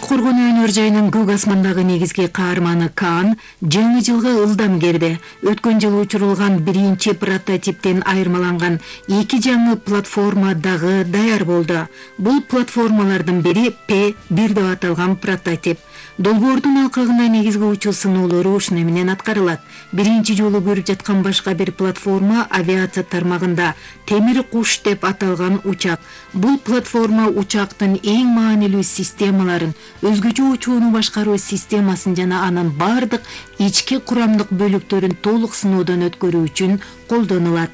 коргонуу өнөр жайынын көк асмандагы негизги каарманы Кан жаңы жылга ылдам кирди. Өткөн жылы учурулган биринчи прототиптен айырмаланган 2 жаңы платформа дагы даяр болду. Бул платформалардын бири P1 деп аталган прототип. Долбоордун алкагына негизги учуу сыноолору ушуну менен аткарылат. Биринчи жолу көрүп жаткан башка бир платформа авиация тармагында темир куш деп аталган учак. Бул платформа учактын эң маанилүү системаларын, өзгөчө учууну башкаруу системасын жана анын бардык ички курамдык бөлүктөрүн толук сыноодон өткөрүү үчүн колдонулат.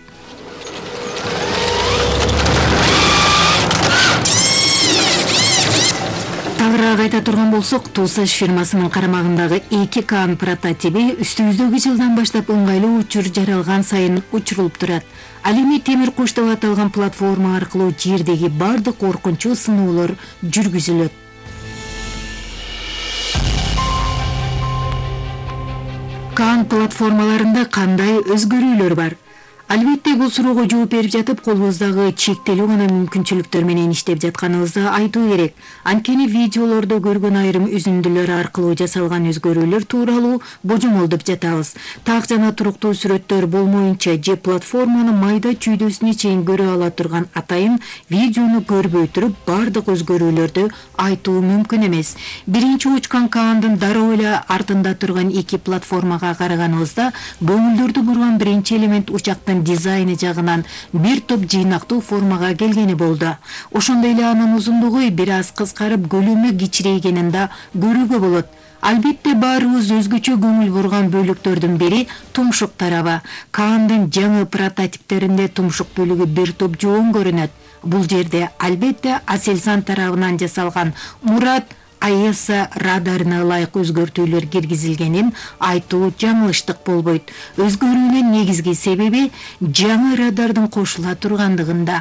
Тагыраак айта турган болсок, Тусаш фирмасынын карамагындагы 2 Кан прототиби үстүбүздөгү жылдан баштап ыңгайлуу учур жаралган сайын учурулуп турат. Ал эми темир куш деп аталган платформа аркылуу жердеги бардык коркунчуу сыноолор жүргүзүлөт. Кан платформаларында кандай өзгөрүүлөр бар? Албетте бул суроого жооп берип жатып, колубуздагы чектелүү гана мүмкүнчүлүктөр менен иштеп жатканыбызды айтуу керек. Анткени видеолордо көргөн айрым үзүндүлөр аркылуу жасалган өзгөрүүлөр тууралуу божомолдоп жатабыз. Так жана туруктуу сүрөттөр болмоюнча же платформанын майда чүйдөсүнө чейин көрө ала турган атайын видеону көрбөй туруп бардык өзгөрүүлөрдү айтуу мүмкүн эмес. Биринчи учкан Кандын дароо эле артында турган 2 платформага караганыбызда көңүлдөрдү бурган биринчи элемент учактын дизайны жагынан бир топ жыйнактуу формага келгени болду. Ошондой эле анын узундугу бир аз кыскарып, көлөмү кичирейгенин да көрүүгө болот. Албетте баарыбыз өзгөчө көңүл бурган бөлүктөрдүн бири тумшук тарабы. Кандын жаңы прототиптеринде тумшук бөлүгү бир топ жоон көрүнөт. Бул жерде албетте Aselsan тарабынан жасалган Мурат АЭСа радарына ылайык өзгөртүүлөр киргизилгенин айтуу жаңылыштык болбойт. Өзгөрүүнүн негизги себеби жаңы радардын кошула тургандыгында.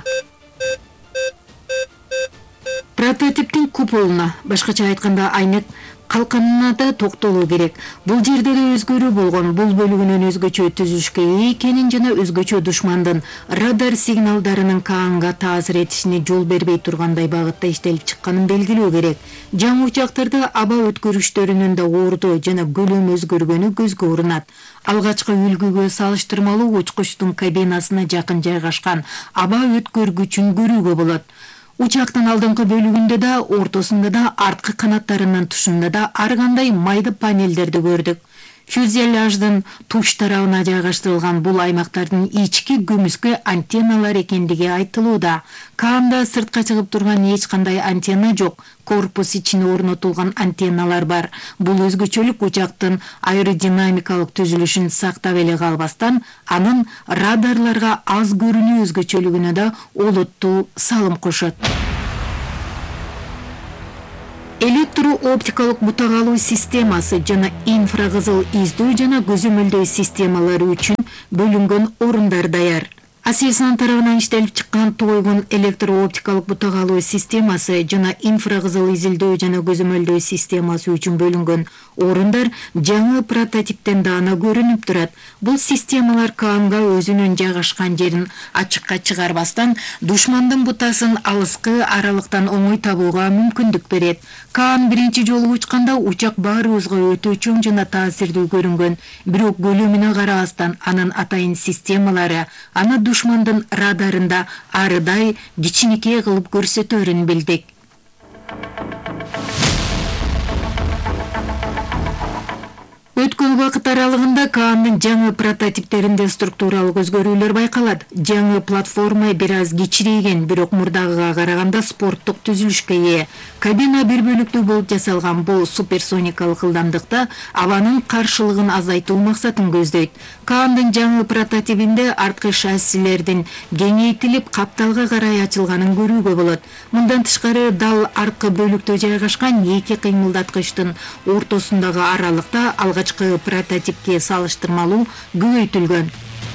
Прототиптин куполуна, башкача айтканда айнек калканына да токтолуу керек. Бул жерде да өзгөрүү болгон. Бул бөлүгүнүн өзгөчө түзүлүшкө ээ экенин жана өзгөчө душмандын радар сигналдарынын Канга таасир этишине жол бербей тургандай багытта иштелип чыкканын белгилөө керек. Жаңы учактарда аба өткөрүштөрүнүн да ордо жана көлөм өзгөргөнү көзгө урунат. Алгачкы үлгүгө салыштырмалуу учкучтун кабинасына жакын жайгашкан аба өткөргүчүн көрүүгө болот. Учактын алдыңкы бөлүгүндө да, ортосунда да, арткы канаттарынын тушунда да ар кандай майда панелдерди көрдүк. Фюзеляждын туш тарабына жайгаштырылган бул аймактардын ички көмүскө антенналар экендиги айтылууда. Канда сыртка чыгып турган эч кандай антенна жок. Корпус ичине орнотулган антенналар бар. Бул өзгөчөлүк учактын аэродинамикалык түзүлүшүн сактап эле калбастан, анын радарларга аз көрүнүү өзгөчөлүгүнө да олуттуу салым кошот. Электро-оптикалык бутак алуу системасы жана инфракызыл издөө жана көзөмөлдөө системалары үчүн бөлүнгөн орундар даяр. Aselsan тарабынан иштелип чыккан тойгун электро-оптикалык бутак алуу системасы жана инфракызыл изилдөө жана көзөмөлдөө системасы үчүн бөлүнгөн орундар жаңы прототиптен даана көрүнүп турат. Бул системалар Канга өзүнүн жайгашкан жерин ачыкка чыгарбастан, душмандын бутасын алыскы аралыктан оңой табууга мүмкүндүк берет. Кан биринчи жолу учканда учак баарыбызга өтө чоң жана таасирдүү көрүнгөн, бирок көлөмүнө карабастан анын атайын системалары аны душмандын радарында арыдай кичинекей кылып көрсөтөрүн билдик. Өткөн убакыт аралыгында Кандын жаңы прототиптеринде структуралык өзгөрүүлөр байкалат. Жаңы платформа бир аз кичирейген, бирок мурдагыга караганда спорттук түзүлүшкө ээ. Кабина бир бөлүктүү болуп жасалган. Бул суперсоникалык ылдамдыкта абанын каршылыгын азайтуу максатын көздөйт. Кандын жаңы прототипинде арткы шассилердин кеңейтилип капталга карай ачылганын көрүүгө болот. Мындан тышкары дал арткы бөлүктө жайгашкан 2 кыймылдаткычтын ортосундагы аралыкта алгачкы прототипке салыштырмалуу көбөйтүлгөн.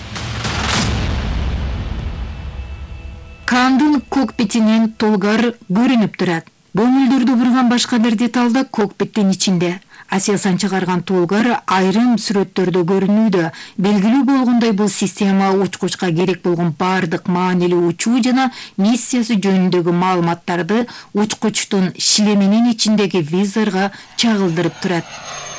Кандын кокпитинен толгар көрүнүп турат. Көңүлдөрдү бурган башка бир деталь да кокпиттин ичинде. Асиясан чыгарган Толгар айрым сүрөттөрдө көрүнүүдө. Белгилүү болгондой бул система учкучка керек болгон бардык маанилүү учуу жана миссиясы жөнүндөгү маалыматтарды учкучтун шлеминин ичиндеги визорго чагылдырып турат.